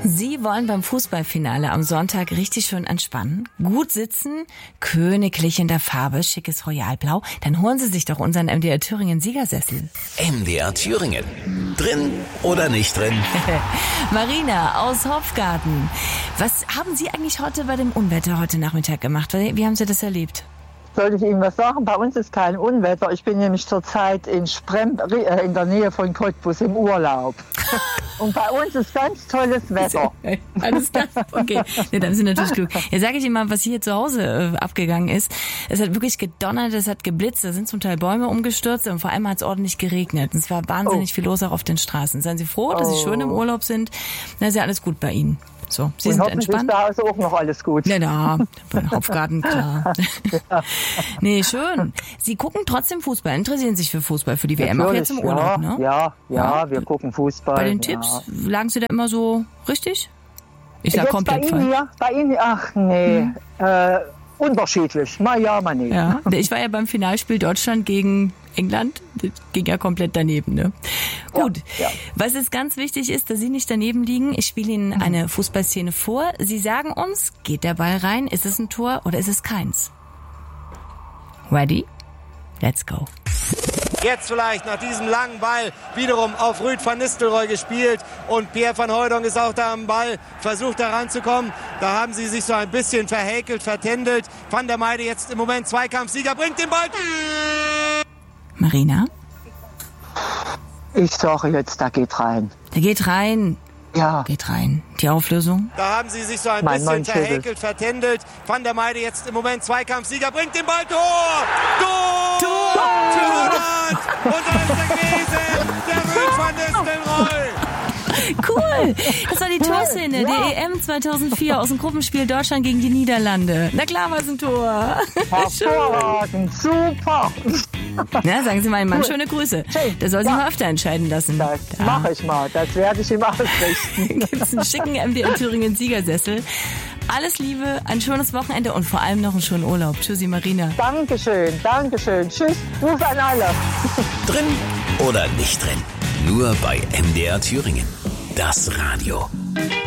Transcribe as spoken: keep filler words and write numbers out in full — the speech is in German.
Sie wollen beim Fußballfinale am Sonntag richtig schön entspannen, gut sitzen, königlich in der Farbe, schickes Royalblau. Dann holen Sie sich doch unseren M D R Thüringen Siegersessel. M D R Thüringen. Drin oder nicht drin? Marina aus Hopfgarten. Was haben Sie eigentlich heute bei dem Unwetter heute Nachmittag gemacht? Wie haben Sie das erlebt? Soll ich Ihnen was sagen? Bei uns ist kein Unwetter. Ich bin nämlich zurzeit in Sprem, äh, in der Nähe von Cottbus im Urlaub. Und bei uns ist ganz tolles Wetter. Alles klar, okay. Ja, dann haben Sie natürlich Glück. Jetzt sage ich Ihnen mal, was hier zu Hause äh, abgegangen ist. Es hat wirklich gedonnert, es hat geblitzt, da sind zum Teil Bäume umgestürzt und vor allem hat es ordentlich geregnet. Und es war wahnsinnig oh. viel los auch auf den Straßen. Seien Sie froh, dass oh. Sie schön im Urlaub sind. Dann ist ja alles gut bei Ihnen. So, Sie und sind entspannt. Da ist auch noch alles gut. Ja, da, beim Hopfgarten, klar. Ja. Nee, schön. Sie gucken trotzdem Fußball, interessieren sich für Fußball, für die W M, auch jetzt im Urlaub, ja, ne? Ja, ja, ja, wir gucken Fußball. Bei den Tipps, ja. lagen Sie da immer so richtig? Ich sag jetzt komplett bei falsch. Ihnen, ja, bei Ihnen, ach nee, hm. äh, unterschiedlich, mal ja, mal nicht. Ja, ich war ja beim Finalspiel Deutschland gegen England, das ging ja komplett daneben, ne? Ja, gut, ja. Was jetzt ganz wichtig ist, dass Sie nicht daneben liegen. Ich spiele Ihnen mhm. eine Fußballszene vor. Sie sagen uns, geht der Ball rein, ist es ein Tor oder ist es keins? Ready? Let's go. Jetzt vielleicht nach diesem langen Ball wiederum auf Ruud van Nistelrooy gespielt und Pierre van Hooijdonk ist auch da am Ball, versucht da ranzukommen. Da haben sie sich so ein bisschen verhäkelt, vertändelt. Van der Meide jetzt im Moment Zweikampfsieger, bringt den Ball. Marina? Ich sage jetzt, da geht rein. Der geht rein. Ja. Geht rein. Die Auflösung? Da haben sie sich so ein mein bisschen verhäkelt, vertändelt. Van der Meide jetzt im Moment Zweikampfsieger, bringt den Ball, Tor! Tor! Tor! Für Holland! Und da ist er gewesen, der Ruud van Nistelrooy! Cool! Das war die Torszene ja. der E M zweitausendvier aus dem Gruppenspiel Deutschland gegen die Niederlande. Na klar war es ein Tor. Hervorragend, super. Na, sagen Sie meinem Mann cool. schöne Grüße. Schön. Der soll sich ja. mal öfter entscheiden lassen. Das da. mache ich mal, das werde ich ihm ausrichten. Gibt es einen schicken M D R Thüringen Siegersessel. Alles Liebe, ein schönes Wochenende und vor allem noch einen schönen Urlaub. Tschüssi, Marina. Dankeschön, Dankeschön. Tschüss, Gruß an alle. Drin oder nicht drin? Nur bei M D R Thüringen. Das Radio.